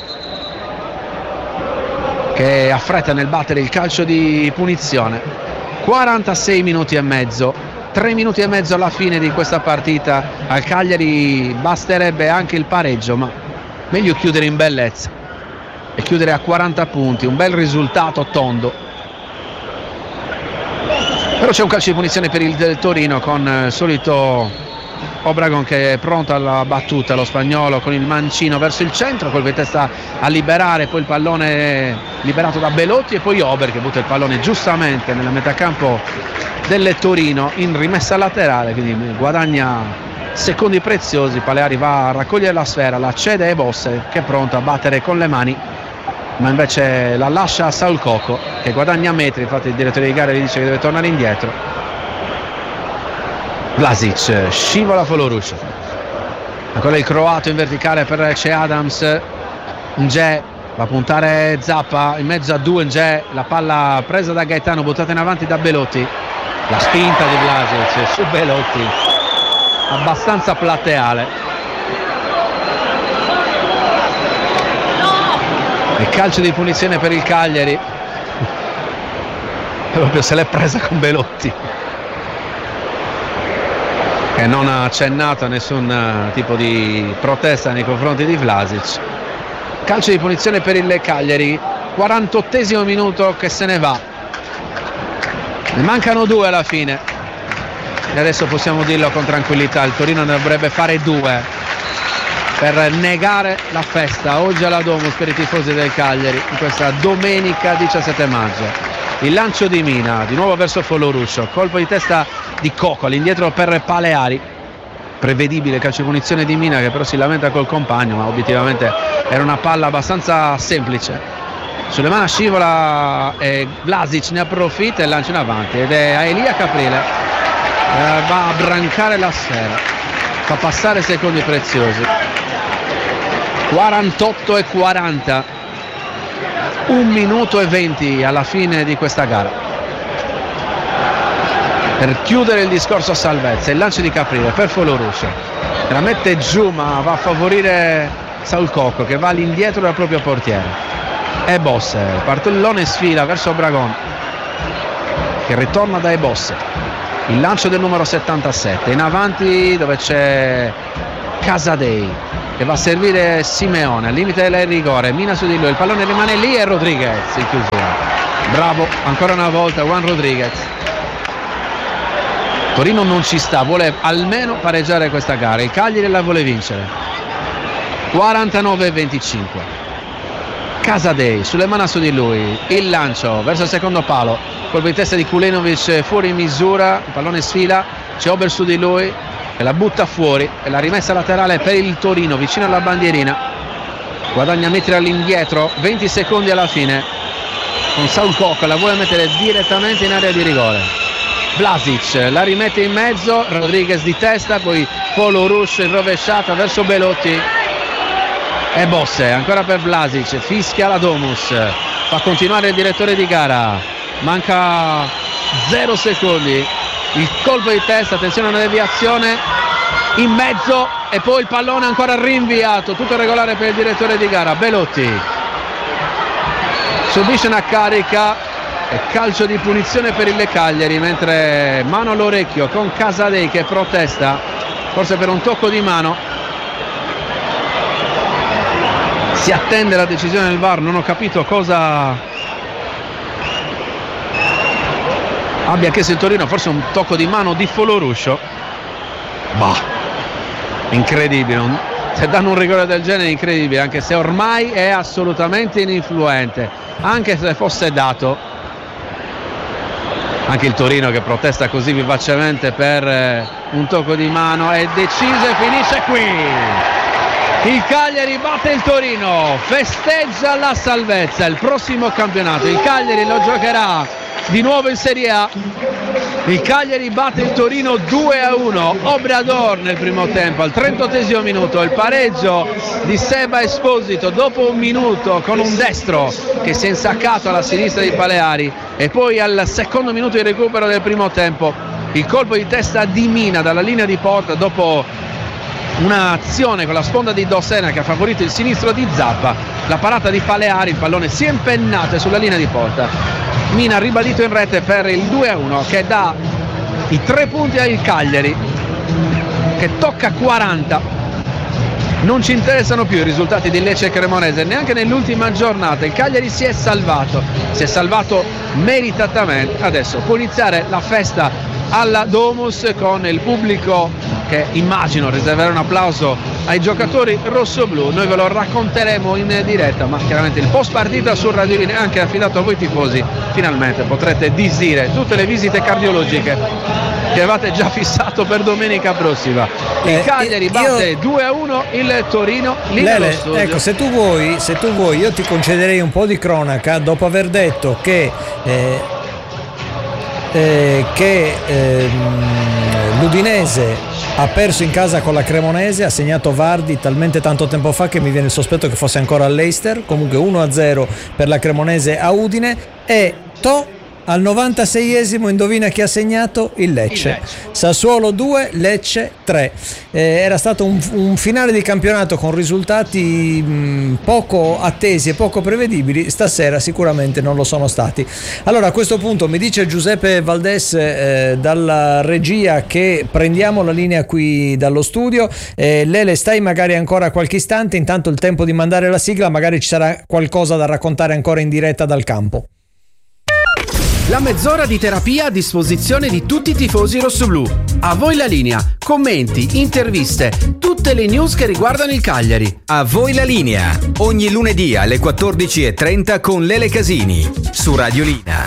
che affretta nel battere il calcio di punizione. quarantasei minuti e mezzo, tre minuti e mezzo alla fine di questa partita. Al Cagliari basterebbe anche il pareggio, ma meglio chiudere in bellezza e chiudere a quaranta punti, un bel risultato tondo. Però c'è un calcio di punizione per il Torino con il solito Obregon che è pronto alla battuta, lo spagnolo con il mancino verso il centro, colpo di testa a liberare, poi il pallone liberato da Belotti e poi Ober che butta il pallone giustamente nella metà campo del Torino in rimessa laterale, quindi guadagna secondi preziosi. Paleari va a raccogliere la sfera, la cede a Ebosse che è pronto a battere con le mani, ma invece la lascia a Saul Cocco che guadagna metri, infatti il direttore di gara gli dice che deve tornare indietro. Vlasic, scivola Foloruscio, ancora il croato in verticale per C'è Adams. Ngè va a puntare Zappa in mezzo a due, Ngè, la palla presa da Gaetano, buttata in avanti da Belotti, la spinta di Vlasic su Belotti abbastanza plateale. Il calcio di punizione per il Cagliari, proprio se l'è presa con Belotti che non ha accennato a nessun tipo di protesta nei confronti di Vlasic. Calcio di punizione per il Cagliari, quarantottesimo minuto che se ne va, ne mancano due alla fine e adesso possiamo dirlo con tranquillità, il Torino ne dovrebbe fare due per negare la festa oggi alla Domus per i tifosi del Cagliari in questa domenica diciassette maggio. Il lancio di Mina, di nuovo verso Foloruscio, colpo di testa di Cocco all'indietro per Paleari, prevedibile calcio di punizione di Mina che però si lamenta col compagno, ma obiettivamente era una palla abbastanza semplice. Sulle mani scivola e Vlasic ne approfitta e lancia in avanti ed è a Elia Caprile, eh, va a brancare la sfera, fa passare secondi preziosi. quarantotto e quaranta, un minuto e venti alla fine di questa gara per chiudere il discorso a salvezza. Il lancio di Caprile per Foloruscio, la mette giù ma va a favorire Saul Cocco che va all'indietro dal proprio portiere. Ebosse, il partellone sfila verso Obregon che ritorna da Ebosse, il lancio del numero settantasette, in avanti dove c'è Casadei che va a servire Simeone al limite del rigore, mina su di lui, il pallone rimane lì e Rodriguez in chiusura. Bravo ancora una volta Juan Rodriguez. Torino non ci sta, vuole almeno pareggiare questa gara, il Cagliari la vuole vincere. quarantanove a venticinque. Casadei sulle mani su di lui, il lancio verso il secondo palo, colpo di testa di Kulenovic fuori misura, il pallone sfila, c'è Ober su di lui e la butta fuori, e la rimessa laterale per il Torino vicino alla bandierina, guadagna metri all'indietro, venti secondi alla fine, con Saul Koch la vuole mettere direttamente in area di rigore. Vlasic la rimette in mezzo, Rodriguez di testa, poi Polo Rush in rovesciata verso Belotti e Bosse ancora per Vlasic, fischia la Domus, fa continuare il direttore di gara, manca zero secondi, il colpo di testa, attenzione a una deviazione in mezzo e poi il pallone ancora rinviato, tutto regolare per il direttore di gara. Belotti subisce una carica e calcio di punizione per il Cagliari, mentre mano all'orecchio con Casadei che protesta, forse per un tocco di mano. Si attende la decisione del V A R, non ho capito cosa abbia chiesto il Torino, forse un tocco di mano di Foloruscio. Bah, incredibile, se danno un rigore del genere è incredibile, anche se ormai è assolutamente ininfluente, anche se fosse dato. Anche il Torino che protesta così vivacemente per eh, un tocco di mano, è deciso e finisce qui. Il Cagliari batte il Torino, festeggia la salvezza, il prossimo campionato il Cagliari lo giocherà di nuovo in Serie A. Il Cagliari batte il Torino due a uno, Obrador nel primo tempo, al trentottesimo minuto il pareggio di Seba Esposito dopo un minuto con un destro che si è insaccato alla sinistra di Paleari, e poi al secondo minuto di recupero del primo tempo il colpo di testa di Mina dalla linea di porta dopo un'azione con la sponda di Dossena che ha favorito il sinistro di Zappa, la parata di Paleari, il pallone si è impennato sulla linea di porta. Mina ha ribadito in rete per il due a uno che dà i tre punti al Cagliari, che tocca quaranta. Non ci interessano più i risultati di Lecce e Cremonese, neanche nell'ultima giornata. Il Cagliari si è salvato, si è salvato meritatamente. Adesso può iniziare la festa alla Domus con il pubblico che immagino riserverà un applauso ai giocatori rossoblù. Noi ve lo racconteremo in diretta, ma chiaramente il post partita su Radio Linea è anche affidato a voi tifosi. Finalmente potrete disdire tutte le visite cardiologiche che avevate già fissato per domenica prossima. Il eh, Cagliari io... batte due a uno il Torino. Lele, ecco, se tu vuoi, se tu vuoi, io ti concederei un po' di cronaca dopo aver detto che eh, eh, che ehm, l'Udinese ha perso in casa con la Cremonese, ha segnato Vardi talmente tanto tempo fa che mi viene il sospetto che fosse ancora all'Eister. Comunque uno a zero per la Cremonese a Udine. E to al novantaseiesimo indovina chi ha segnato? Il Lecce. Il Lecce. Sassuolo due, Lecce tre. Eh, era stato un, un finale di campionato con risultati mh, poco attesi e poco prevedibili. Stasera sicuramente non lo sono stati. Allora, a questo punto mi dice Giuseppe Valdes eh, dalla regia che prendiamo la linea qui dallo studio. eh, Lele, stai magari ancora qualche istante, intanto il tempo di mandare la sigla, magari ci sarà qualcosa da raccontare ancora in diretta dal campo. La mezz'ora di terapia a disposizione di tutti i tifosi rossoblù. A voi la linea, commenti, interviste, tutte le news che riguardano il Cagliari. A voi la linea, ogni lunedì alle quattordici e trenta con Lele Casini, su Radio Linea.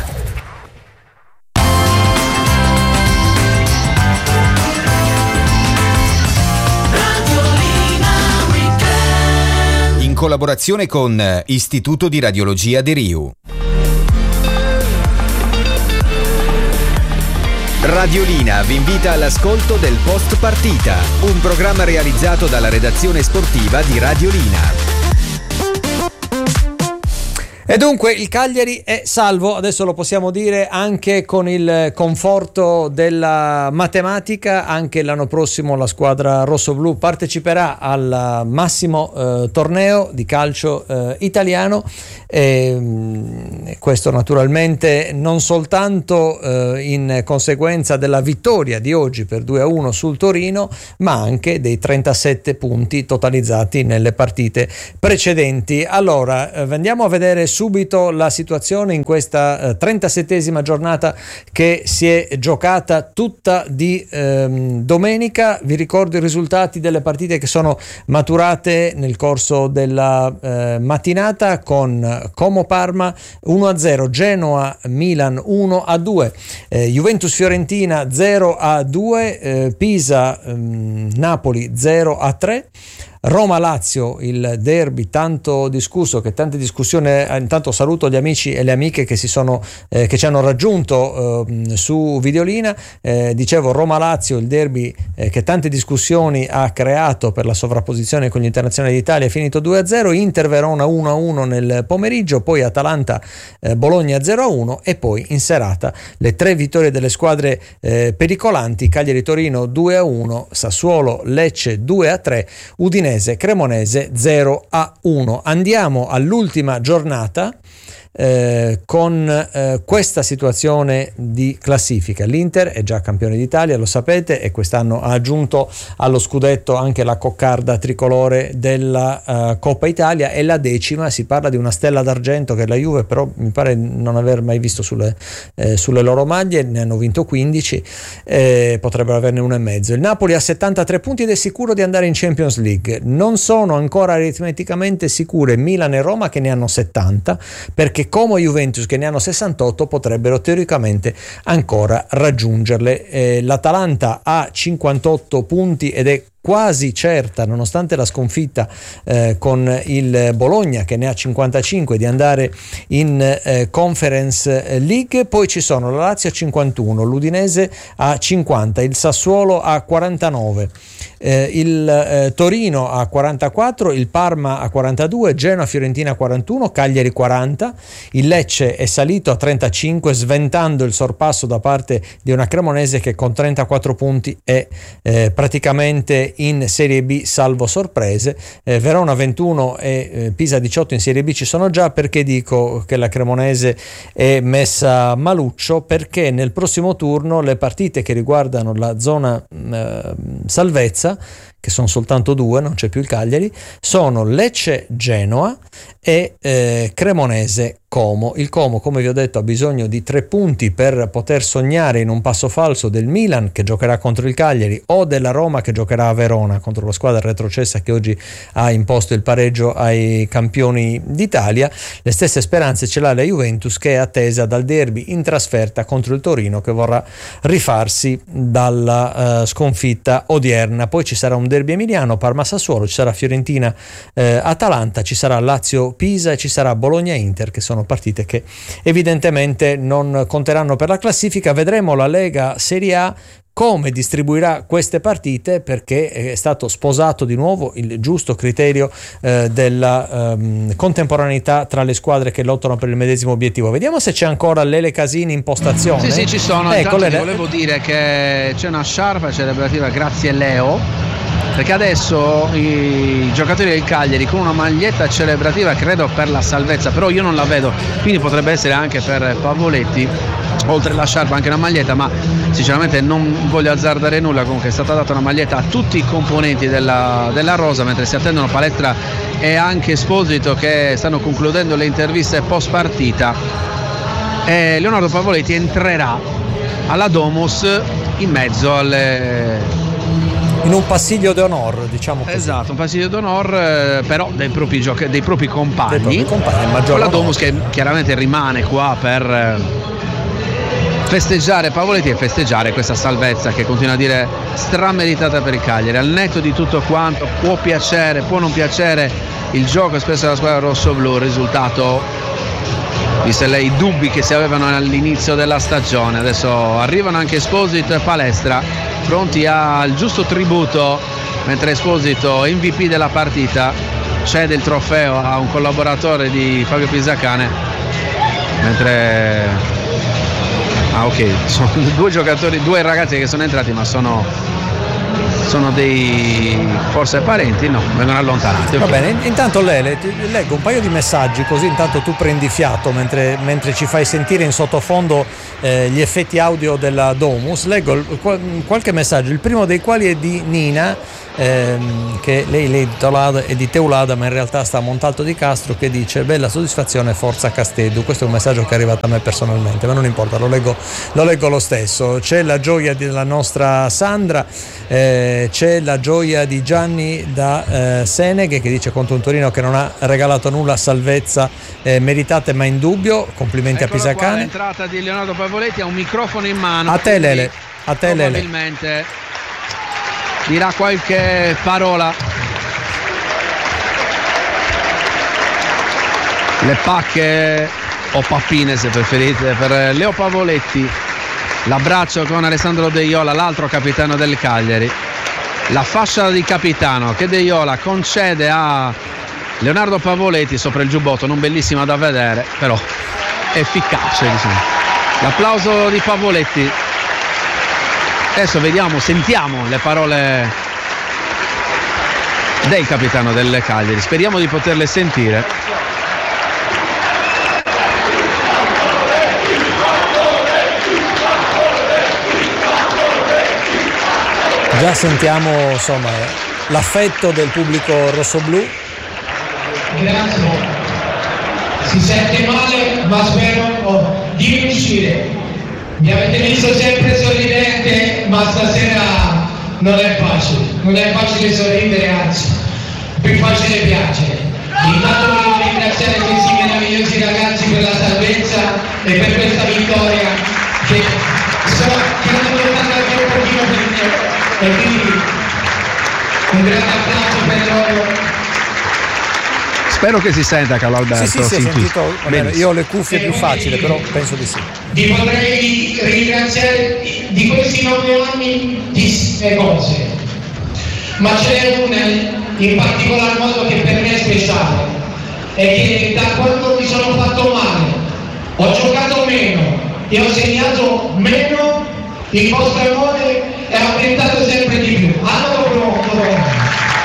In collaborazione con Istituto di Radiologia De Riu. Radiolina vi invita all'ascolto del Post Partita, un programma realizzato dalla redazione sportiva di Radiolina. E dunque il Cagliari è salvo, adesso lo possiamo dire anche con il conforto della matematica. Anche l'anno prossimo la squadra rossoblu parteciperà al massimo eh, torneo di calcio eh, italiano, e mh, questo naturalmente non soltanto eh, in conseguenza della vittoria di oggi per due a uno sul Torino, ma anche dei trentasette punti totalizzati nelle partite precedenti. Allora eh, andiamo a vedere subito la situazione in questa eh, trentasettesima giornata che si è giocata tutta di ehm, domenica. Vi ricordo i risultati delle partite che sono maturate nel corso della eh, mattinata, con Como Parma uno a zero, Genoa Milan uno a due, eh, Juventus Fiorentina zero a due, eh, Pisa ehm, Napoli zero a tre, Roma-Lazio, il derby tanto discusso, che tante discussioni. Intanto saluto gli amici e le amiche che si sono eh, che ci hanno raggiunto eh, su Videolina. Eh, dicevo, Roma-Lazio, il derby eh, che tante discussioni ha creato per la sovrapposizione con gli internazionali d'Italia, è finito due a zero, Inter-Verona uno a uno nel pomeriggio, poi Atalanta-Bologna eh, zero a uno, e poi in serata le tre vittorie delle squadre eh, pericolanti: Cagliari-Torino due a uno, Sassuolo-Lecce due a tre, Udinese Cremonese zero a uno. Andiamo all'ultima giornata eh, con eh, questa situazione di classifica. L'Inter è già campione d'Italia, lo sapete, e quest'anno ha aggiunto allo scudetto anche la coccarda tricolore della uh, Coppa Italia. È la decima, si parla di una stella d'argento che è la Juve, però mi pare non aver mai visto sulle, eh, sulle loro maglie. Ne hanno vinto quindici, eh, potrebbero averne uno e mezzo. Il Napoli ha settantatré punti ed è sicuro di andare in Champions League. Non sono ancora aritmeticamente sicure Milan e Roma, che ne hanno settanta, perché Como e Juventus, che ne hanno sessantotto, potrebbero teoricamente ancora raggiungerle. Eh, L'Atalanta ha cinquantotto punti ed è quasi certa, nonostante la sconfitta eh, con il Bologna, che ne ha cinquantacinque, di andare in eh, Conference League. Poi ci sono la Lazio a cinquantuno, l'Udinese a cinquanta, il Sassuolo a quarantanove, eh, il eh, Torino a quarantaquattro, il Parma a quarantadue, Genoa Fiorentina a quarantuno, Cagliari quaranta, il Lecce è salito a trentacinque, sventando il sorpasso da parte di una Cremonese che con trentaquattro punti è eh, praticamente in Serie B, salvo sorprese. eh, Verona ventuno e eh, Pisa diciotto in Serie B ci sono già. Perché dico che la Cremonese è messa maluccio? Perché nel prossimo turno le partite che riguardano la zona eh, salvezza, che sono soltanto due, non c'è più il Cagliari, sono Lecce-Genoa e eh, Cremonese-Como. Il Como, come vi ho detto, ha bisogno di tre punti per poter sognare in un passo falso del Milan, che giocherà contro il Cagliari, o della Roma, che giocherà a Verona contro la squadra retrocessa che oggi ha imposto il pareggio ai campioni d'Italia. Le stesse speranze ce l'ha la Juventus, che è attesa dal derby in trasferta contro il Torino, che vorrà rifarsi dalla uh, sconfitta odierna. Poi ci sarà un derby emiliano, Parma-Sassuolo, ci sarà Fiorentina-Atalanta, eh, ci sarà Lazio-Pisa e ci sarà Bologna-Inter, che sono partite che evidentemente non conteranno per la classifica. Vedremo la Lega Serie A come distribuirà queste partite, perché è stato sposato di nuovo il giusto criterio eh, della ehm, contemporaneità tra le squadre che lottano per il medesimo obiettivo. Vediamo se c'è ancora Lele Casini in postazione. Sì, sì, ci sono. Ecco, Lele... volevo dire che c'è una sciarpa celebrativa grazie a Leo, perché adesso i giocatori del Cagliari con una maglietta celebrativa, credo per la salvezza, però io non la vedo, quindi potrebbe essere anche per Pavoletti, oltre alla sciarpa anche una maglietta, ma sinceramente non voglio azzardare nulla. Comunque è stata data una maglietta a tutti i componenti della, della rosa, mentre si attendono Palestra e anche Esposito, che stanno concludendo le interviste post partita. E Leonardo Pavoletti entrerà alla Domus in mezzo alle... in un passiglio d'onore, diciamo così. Esatto, un passiglio d'onore, eh, però dei propri, giochi, dei propri compagni, dei propri compagni, con la Domus che chiaramente rimane qua per eh, festeggiare Pavoletti e festeggiare questa salvezza che continua a dire strameritata per il Cagliari. Al netto di tutto quanto può piacere, può non piacere il gioco spesso della squadra rossoblu, il risultato, viste lei i dubbi che si avevano all'inizio della stagione, adesso arrivano anche Esposito e Palestra pronti al giusto tributo, mentre Esposito, M V P della partita, cede il trofeo a un collaboratore di Fabio Pisacane, mentre ah ok, sono due giocatori, due ragazzi che sono entrati, ma sono sono dei forse parenti, no, vengono allontanati. Va okay. bene, intanto Lele, ti leggo un paio di messaggi così intanto tu prendi fiato mentre, mentre ci fai sentire in sottofondo eh, gli effetti audio della Domus. Leggo il, qualche messaggio, il primo dei quali è di Nina, ehm, che lei, lei è di Teulada ma in realtà sta a Montalto di Castro, che dice: bella soddisfazione, forza Casteddu. Questo è un messaggio che è arrivato a me personalmente, ma non importa, lo leggo lo, leggo lo stesso. C'è la gioia della nostra Sandra, eh, c'è la gioia di Gianni da eh, Seneghe, che dice: contro un Torino che non ha regalato nulla, salvezza eh, meritate ma in dubbio, complimenti Eccolo a Pisacane. Qua, l'entrata di Leonardo Pavoletti, ha un microfono in mano, a te Lele, a te Lele, probabilmente dirà qualche parola. Le pacche o pappine se preferite per Leo Pavoletti, l'abbraccio con Alessandro De Iola, l'altro capitano del Cagliari, la fascia di capitano che De Iola concede a Leonardo Pavoletti sopra il giubbotto, non bellissima da vedere, però efficace, diciamo. L'applauso di Pavoletti. Adesso vediamo, sentiamo le parole del capitano del Cagliari, speriamo di poterle sentire. Già sentiamo insomma l'affetto del pubblico rossoblù. Grazie, si sente male ma spero di riuscire. Mi avete visto sempre sorridente, ma stasera non è facile, non è facile sorridere, anzi più facile piacere. Intanto volevo ringraziare questi meravigliosi ragazzi per la salvezza e per questa vittoria che so che hanno portato anche un pochino per me. E quindi un grande applauso per loro. Spero che si senta, Carlo Alberto. Sì, sì, sì, sentito, io ho le cuffie più facili, però penso di sì. Vi vorrei ringraziare di questi nove anni di cose, ma ce n'è una in particolar modo che per me è speciale, è che da quando mi sono fatto male ho giocato meno e ho segnato meno, il vostro amore è aumentato sempre di più. Allora pronto.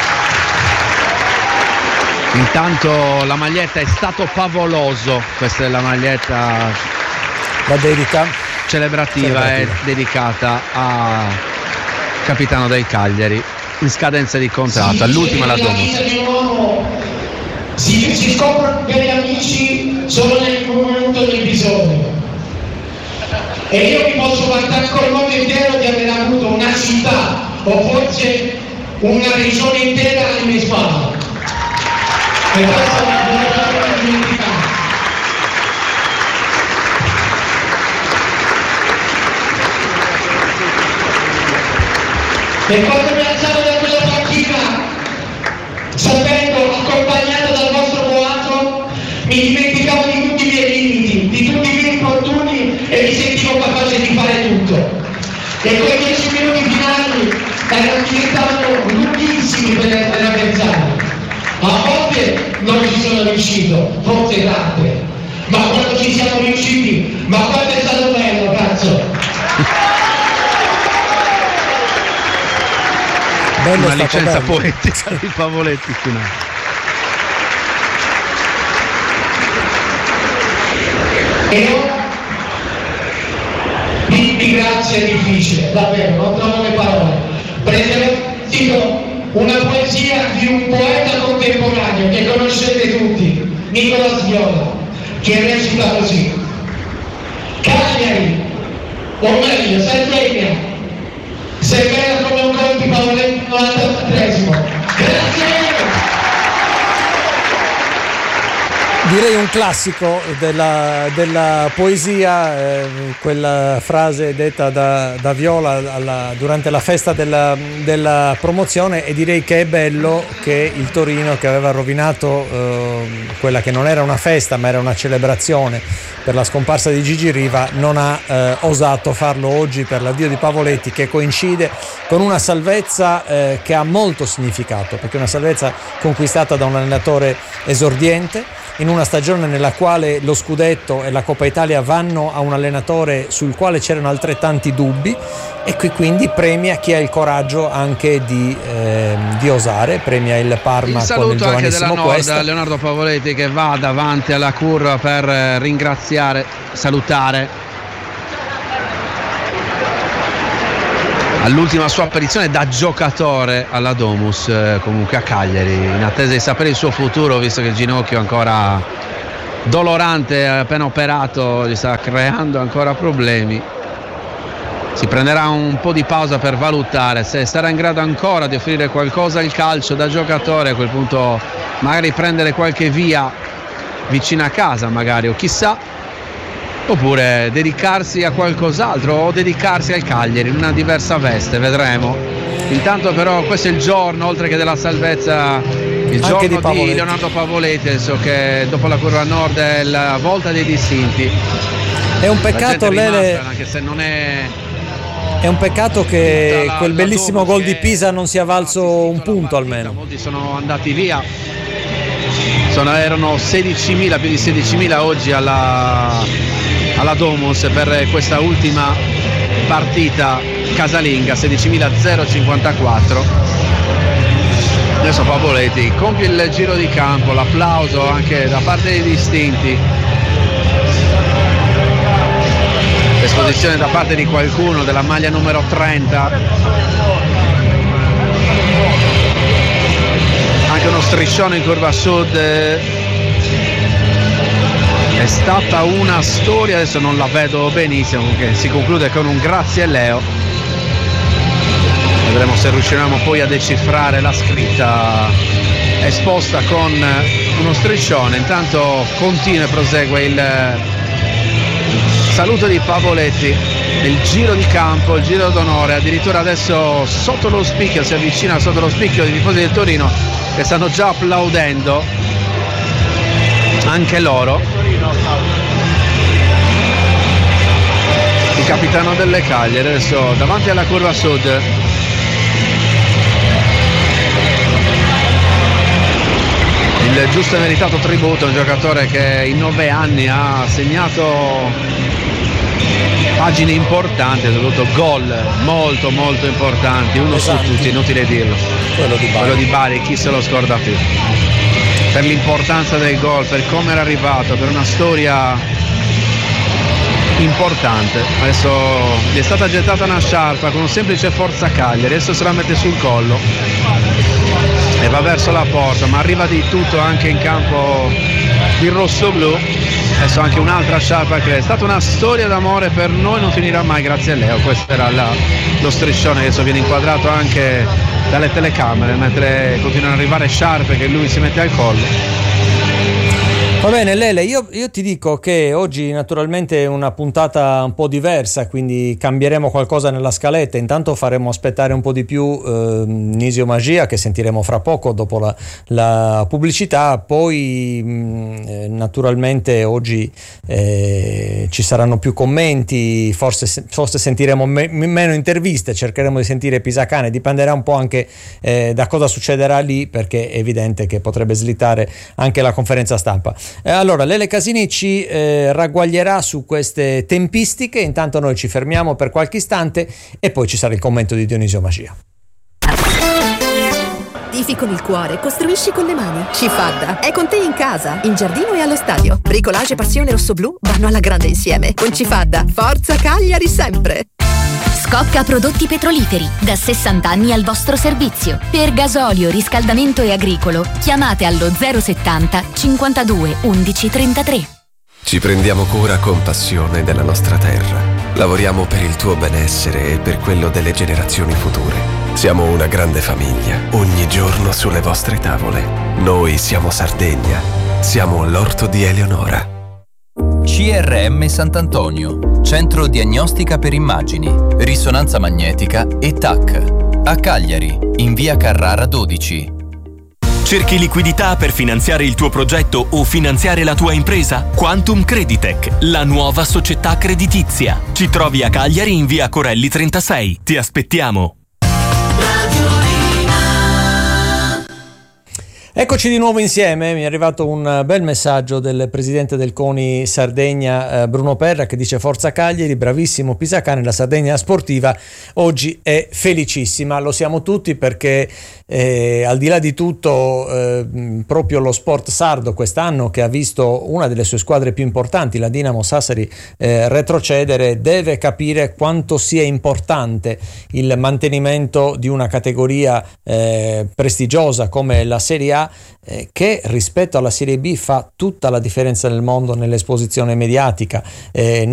Intanto la maglietta è stato favoloso, questa è la maglietta, la dedica celebrativa, celebrativa. È dedicata a capitano del Cagliari in scadenza di contratto, sì, all'ultima la Domus. Si, si scoprono veri amici solo nel momento del bisogno. E io mi posso vantare col mondo intero di aver avuto una città o forse una regione intera alle mie spalle. E questo non lo devo dimenticare. E quando mi alzavo da quella panchina, sapendo, accompagnato dal vostro boato, mi dimenticavo di tutti i miei limiti, di tutti i miei infortuni e mi sentivo capace di fare tutto. E quei dieci minuti finali erano diventando lunghissimi per essere avversari. A volte non ci sono riuscito, forse tante, ma quando ci siamo riusciti, ma quanto è stato bello, cazzo! Bello, una licenza bello. Poetica di Pavoletti finale. E ora di grazia è difficile, davvero, non trovo le parole. Presento una poesia di un poeta contemporaneo che conoscete tutti, Nicola Viola, che recita così: Cagliari, o meglio Sardegna, sei bella come un gol di Pavoletti novantaquattresimo. Grazie! Direi un classico della, della poesia, eh, quella frase detta da, da Viola alla, durante la festa della, della promozione, e direi che è bello che il Torino, che aveva rovinato eh, quella che non era una festa ma era una celebrazione per la scomparsa di Gigi Riva, non ha eh, osato farlo oggi per l'addio di Pavoletti, che coincide con una salvezza eh, che ha molto significato, perché è una salvezza conquistata da un allenatore esordiente in una stagione nella quale lo scudetto e la Coppa Italia vanno a un allenatore sul quale c'erano altrettanti dubbi, e qui quindi premia chi ha il coraggio anche di, eh, di osare, premia il Parma il con il giovanissimo Nord, Cuesta. Leonardo Pavoletti che va davanti alla curva per ringraziare, salutare all'ultima sua apparizione da giocatore alla Domus, eh, comunque a Cagliari, in attesa di sapere il suo futuro, visto che il ginocchio ancora dolorante, appena operato, gli sta creando ancora problemi. Si prenderà un po' di pausa per valutare se sarà in grado ancora di offrire qualcosa al calcio da giocatore, a quel punto magari prendere qualche via vicino a casa magari, o chissà, oppure dedicarsi a qualcos'altro o dedicarsi al Cagliari in una diversa veste, vedremo. Intanto però questo è il giorno, oltre che della salvezza, il Anche giorno di, di, di Leonardo Pavoletti, adesso che dopo la curva nord è la volta dei distinti. È un peccato, Lele, anche se non è è un peccato che la, quel la bellissimo gol di Pisa non sia valso un punto almeno. Molti sono andati via, sono, erano sedicimila, più di sedicimila oggi alla, alla Domus per questa ultima partita casalinga, sedicimila zero cinquantaquattro. Adesso Pavoletti compie il giro di campo, l'applauso anche da parte dei distinti, l'esposizione da parte di qualcuno della maglia numero trenta, anche uno striscione in curva sud. È stata una storia, adesso non la vedo benissimo, che si conclude con un grazie Leo. Vedremo se riusciremo poi a decifrare la scritta esposta con uno striscione. Intanto continua e prosegue il saluto di Pavoletti, il giro di campo, il giro d'onore, addirittura adesso sotto lo spicchio, si avvicina sotto lo spicchio dei tifosi del Torino che stanno già applaudendo anche loro. Il capitano delle Cagliari adesso davanti alla curva sud. Il giusto e meritato tributo, un giocatore che in nove anni ha segnato pagine importanti, soprattutto gol molto molto importanti, uno esatto. su tutti, inutile dirlo, quello di Bari, quello di Bari, chi se lo scorda più, per l'importanza del gol, per come era arrivato, per una storia importante. Adesso gli è stata gettata una sciarpa con un semplice Forza Cagliari, adesso se la mette sul collo e va verso la porta, ma arriva di tutto anche in campo il rossoblu. Adesso anche un'altra sciarpa che è stata una storia d'amore per noi, non finirà mai, grazie a Leo. Questo era la, lo striscione che adesso viene inquadrato anche dalle telecamere, mentre continuano ad arrivare sciarpe che lui si mette al collo. Va bene Lele, io, io ti dico che oggi naturalmente è una puntata un po' diversa, quindi cambieremo qualcosa nella scaletta. Intanto faremo aspettare un po' di più eh, Nisio Magia, che sentiremo fra poco dopo la, la pubblicità. Poi mh, eh, naturalmente oggi eh, ci saranno più commenti, forse, forse sentiremo me, meno interviste, cercheremo di sentire Pisacane, dipenderà un po' anche eh, da cosa succederà lì, perché è evidente che potrebbe slittare anche la conferenza stampa. Eh, allora Lele Casini ci eh, ragguaglierà su queste tempistiche. Intanto noi ci fermiamo per qualche istante e poi ci sarà il commento di Dionisio Magia. Tifi con il cuore, costruisci con le mani. Cifadda è con te in casa, in giardino e allo stadio. Bricolage e passione rossoblu vanno alla grande insieme. Con Cifadda, forza Cagliari sempre. Scocca Prodotti Petroliferi, da sessanta anni al vostro servizio. Per gasolio, riscaldamento e agricolo, chiamate allo zero settanta cinquantadue undici trentatré. Ci prendiamo cura con passione della nostra terra. Lavoriamo per il tuo benessere e per quello delle generazioni future. Siamo una grande famiglia, ogni giorno sulle vostre tavole. Noi siamo Sardegna, siamo l'orto di Eleonora. C R M Sant'Antonio, centro diagnostica per immagini, risonanza magnetica e T A C. A Cagliari, in via Carrara dodici. Cerchi liquidità per finanziare il tuo progetto o finanziare la tua impresa? Quantum Creditec, la nuova società creditizia. Ci trovi a Cagliari in via Corelli trentasei. Ti aspettiamo. Eccoci di nuovo insieme, mi è arrivato un bel messaggio del presidente del CONI Sardegna, eh, Bruno Perra, che dice: Forza Cagliari, bravissimo Pisacane, la Sardegna sportiva oggi è felicissima. Lo siamo tutti perché eh, al di là di tutto eh, proprio lo sport sardo quest'anno, che ha visto una delle sue squadre più importanti, la Dinamo Sassari, eh, retrocedere, deve capire quanto sia importante il mantenimento di una categoria eh, prestigiosa come la Serie A, eh, che rispetto alla Serie B fa tutta la differenza nel mondo nell'esposizione mediatica, eh,